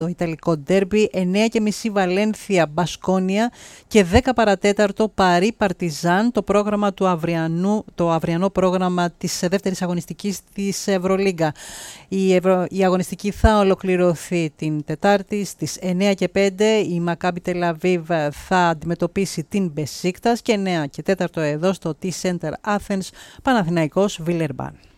Το Ιταλικό ντέρμπι, 9.30 Βαλένθια Μπασκόνια και 10 παρατέταρτο Παρί Παρτιζάν, το αυριανό πρόγραμμα της δεύτερης αγωνιστικής της Ευρωλίγκα. Η αγωνιστική θα ολοκληρωθεί την Τετάρτη στις 9:05. Η Μακάμπι Τελαβίβ θα αντιμετωπίσει την Μπεσίκτας και 9:04 εδώ στο T-Center Athens Παναθηναϊκός Βιλερμπάν.